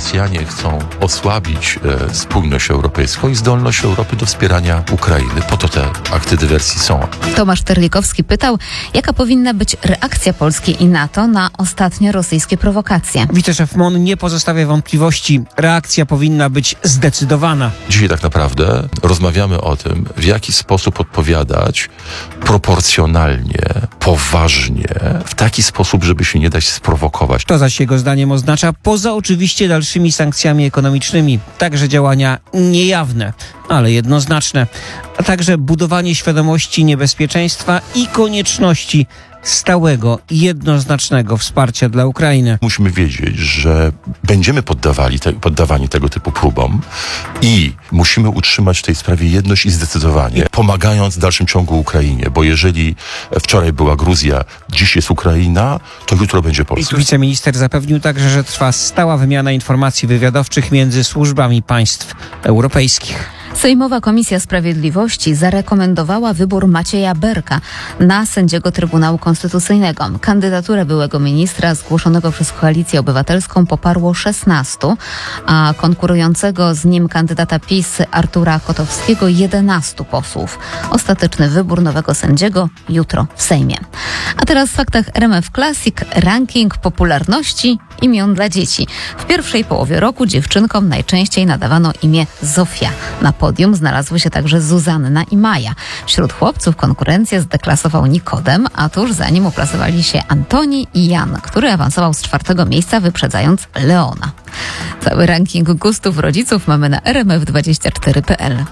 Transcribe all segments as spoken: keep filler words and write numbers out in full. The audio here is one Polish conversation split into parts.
Rosjanie chcą osłabić e, spójność europejską i zdolność Europy do wspierania Ukrainy. Po to te akty dywersji są. Tomasz Terlikowski pytał, jaka powinna być reakcja Polski i NATO na ostatnie rosyjskie prowokacje. Wiceszef M O N nie pozostawia wątpliwości. Reakcja powinna być zdecydowana. Dzisiaj tak naprawdę rozmawiamy o tym, w jaki sposób odpowiadać proporcjonalnie, poważnie, w taki sposób, żeby się nie dać sprowokować. To zaś jego zdaniem oznacza poza oczywiście dalszymi sankcjami ekonomicznymi, także działania niejawne, ale jednoznaczne, a także budowanie świadomości niebezpieczeństwa i konieczności stałego, jednoznacznego wsparcia dla Ukrainy. Musimy wiedzieć, że będziemy poddawali te, poddawani tego typu próbom i musimy utrzymać w tej sprawie jedność i zdecydowanie, pomagając w dalszym ciągu Ukrainie, bo jeżeli wczoraj była Gruzja, dziś jest Ukraina, to jutro będzie Polska. Wiceminister zapewnił także, że trwa stała wymiana informacji wywiadowczych między służbami państw europejskich. Sejmowa Komisja Sprawiedliwości zarekomendowała wybór Macieja Berka na sędziego Trybunału Konstytucyjnego. Kandydaturę byłego ministra zgłoszonego przez Koalicję Obywatelską poparło szesnastu, a konkurującego z nim kandydata PiS Artura Kotowskiego jedenastu posłów. Ostateczny wybór nowego sędziego jutro w Sejmie. A teraz w faktach R M F Classic ranking popularności imion dla dzieci. W pierwszej połowie roku dziewczynkom najczęściej nadawano imię Zofia. Na podium znalazły się także Zuzanna i Maja. Wśród chłopców konkurencję zdeklasował Nikodem, a tuż za nim uplasowali się Antoni i Jan, który awansował z czwartego miejsca, wyprzedzając Leona. Cały ranking gustów rodziców mamy na r m f dwadzieścia cztery kropka p l.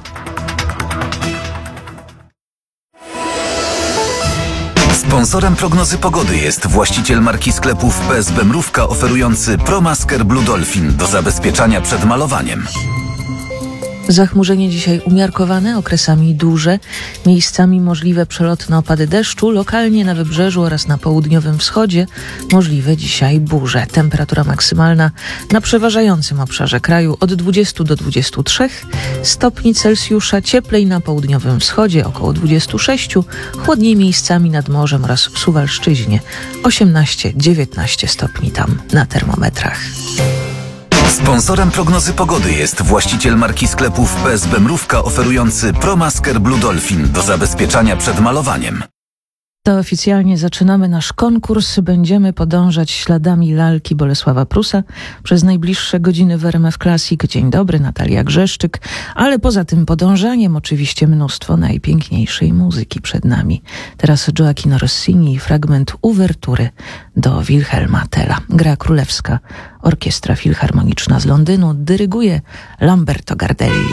Sponsorem prognozy pogody jest właściciel marki sklepów P S B Mrówka oferujący ProMasker Blue Dolphin do zabezpieczania przed malowaniem. Zachmurzenie dzisiaj umiarkowane, okresami duże, miejscami możliwe przelotne opady deszczu, lokalnie na wybrzeżu oraz na południowym wschodzie możliwe dzisiaj burze. Temperatura maksymalna na przeważającym obszarze kraju od dwudziestu do dwudziestu trzech stopni Celsjusza, cieplej na południowym wschodzie około dwudziestu sześciu, chłodniej miejscami nad morzem oraz w Suwalszczyźnie osiemnaście do dziewiętnastu stopni tam na termometrach. Sponsorem prognozy pogody jest właściciel marki sklepów P S B Mrówka oferujący ProMasker Blue Dolphin do zabezpieczania przed malowaniem. To oficjalnie zaczynamy nasz konkurs. Będziemy podążać śladami lalki Bolesława Prusa przez najbliższe godziny w R M F Classic. Dzień dobry, Natalia Grzeszczyk. Ale poza tym podążaniem oczywiście mnóstwo najpiękniejszej muzyki przed nami. Teraz Gioachino Rossini i fragment uwertury do Wilhelma Tella. Gra Królewska Orkiestra Filharmoniczna z Londynu, dyryguje Lamberto Gardelli.